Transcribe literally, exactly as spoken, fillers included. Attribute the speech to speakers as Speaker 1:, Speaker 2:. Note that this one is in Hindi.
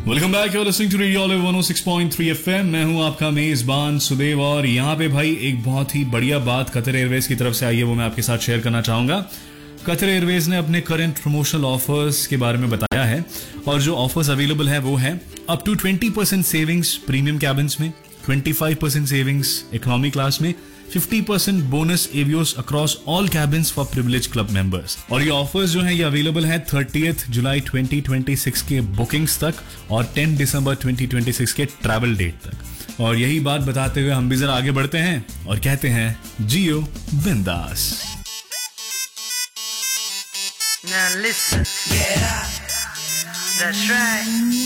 Speaker 1: Welcome back, you are listening to radio olive one O six point three FM. मैं हूं आपका मेजबान सुदेव और यहाँ पे भाई एक बहुत ही बढ़िया बात कतर एयरवेज की तरफ से आई है, वो मैं आपके साथ शेयर करना चाहूंगा। कतर एयरवेज ने अपने करंट प्रमोशनल ऑफर्स के बारे में बताया है और जो ऑफर्स अवेलेबल है वो है up to twenty percent savings premium cabins में, twenty five percent savings economy class में, fifty percent bonus एवियोस across all cabins for privilege club members. और ये ऑफर्स जो है ये अवेलेबल है थर्टियथ जुलाई ट्वेंटी ट्वेंटी सिक्स के बुकिंग्स तक और ten December twenty twenty six के ट्रैवल डेट तक। और यही बात बताते हुए हम भी जरा आगे बढ़ते हैं और कहते हैं जियो बिंदास।
Speaker 2: Now listen, yeah, that's right.